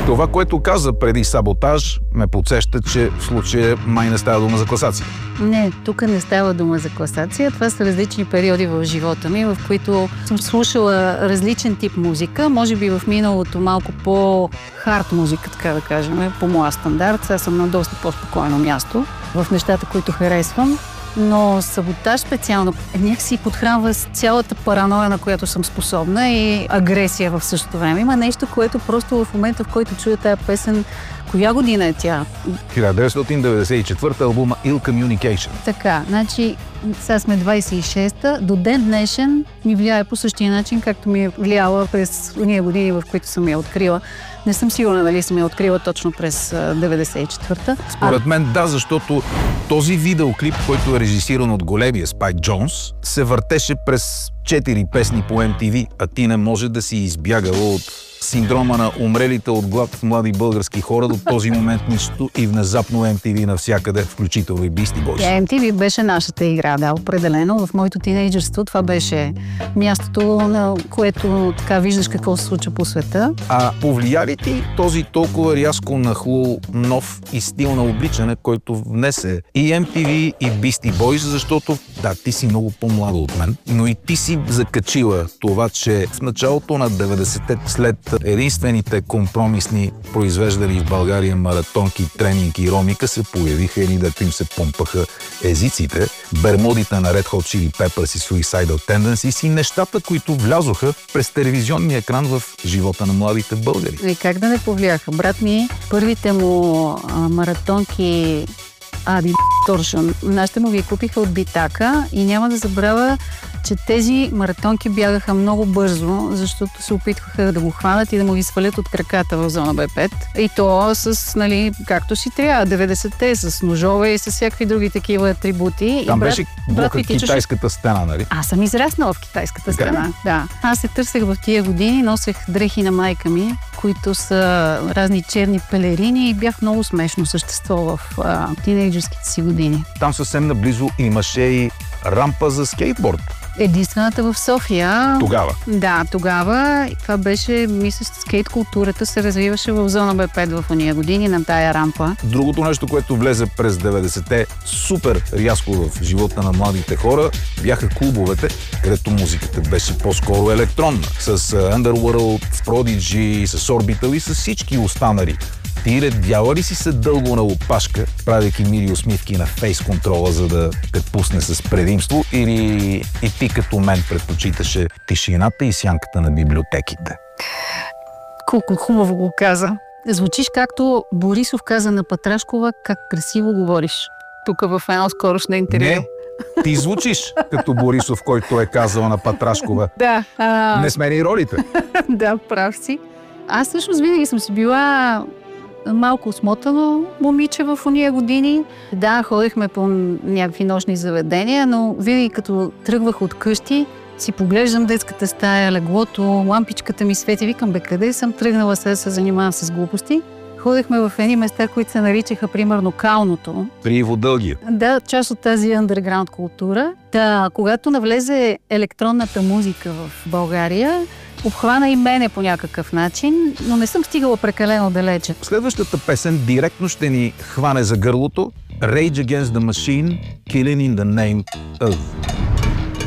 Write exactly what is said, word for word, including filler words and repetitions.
Това, което каза преди Саботаж, ме подсеща, че в случая май не става дума за класация. Не, тук не става дума за класация. Това са различни периоди в живота ми, в които съм слушала различен тип музика. Може би в миналото малко по-хард музика, така да кажем, по моя стандарт. Сега съм на доста по-спокойно място в нещата, които харесвам. Но Саботаж специално някакси подхранва с цялата параноя, на която съм способна, и агресия в същото време. Има нещо, което просто в момента, в който чуя тая песен, коя година е тя? хиляда деветстотин деветдесет и четвърта, албума Ill Communication. Така, значи сега сме двадесет и шеста, до ден днешен ми влияе по същия начин, както ми е влияла през уния години, в които съм я открила. Не съм сигурна дали съм я открила точно през деветдесет и четвърта. Според мен да, защото този видеоклип, който е режисиран от големия Спайк Джонс, се въртеше през четири песни по Ем Ти Ви, а ти не може да си избягала от синдрома на умрелите от глад млади български хора до този момент нищо и внезапно Ем Ти Ви навсякъде, включително и Beastie Boys. Ем Ти Ви беше нашата игра, да, определено. В моето тинейджерство това беше мястото, на което така виждаш какво се случва по света. А повлия ли ти този толкова рязко нахлул нов и стил на обличане, който внесе и Ем Ти Ви, и Beastie Boys, защото да, ти си много по-млада от мен, но и ти си закачила това, че в началото на деветдесетте, след единствените компромисни произвеждали в България маратонки, тренинг и ромика, се появиха едни, дето им се помпаха езиците, бермудите на Red Hot Chili Peppers и Suicidal Tendencies и нещата, които влязоха през телевизионния екран в живота на младите българи. И как да не повлияха? Брат ми, първите му а, маратонки Ади Торшон, нашите му ги купиха от Битака и няма да забравя, че тези маратонки бягаха много бързо, защото се опитваха да го хванат и да му ги свалят от краката в зона Б пет. И то с, нали, както си трябва, деветдесетте, с ножове и с всякакви други такива атрибути. Там и брат, беше блока китайската стена, нали? Аз съм израснала в китайската така страна. Да. Аз се търсех в тия години, носех дрехи на майка ми, които са разни черни пелерини и бях много смешно същество в а, тинейджърските си години. Там съвсем наблизо имаше и рампа за скейтборд. Единствената в София. Тогава. Да, тогава. Това беше, мисля, скейт културата се развиваше в зона Б пет в ония години на тая рампа. Другото нещо, което влезе през деветдесетте супер рязко в живота на младите хора, бяха клубовете, където музиката беше по-скоро електронна. С Underworld, Prodigy, с Orbital и с всички останали. Ти редяла ли си се дълго на опашка, правейки мири усмивки на фейс контрола, за да те пусне с предимство, или и ти като мен предпочиташе тишината и сянката на библиотеките? Колко хубаво го каза. Звучиш както Борисов каза на Патрашкова, как красиво говориш. Тук в едно скорошно интервю. Не, ти звучиш като Борисов, който е казал на Патрашкова. Да. А... Не смени ролите. Да, прав си. Аз всъщност винаги съм си била малко смотано момиче в уния години. Да, ходихме по някакви нощни заведения, но винаги като тръгвах от къщи, си поглеждам детската стая, леглото, лампичката ми свети. Викам, бе, къде съм тръгнала сега да се занимавам с глупости? Ходихме в едни места, които се наричаха, примерно, Калното. При Иво Дългия. Да, част от тази андерграунд култура. Та, когато навлезе електронната музика в България, обхвана и мене по някакъв начин, но не съм стигала прекалено далече. Следващата песен директно ще ни хване за гърлото. Rage Against the Machine, Killing in the Name of...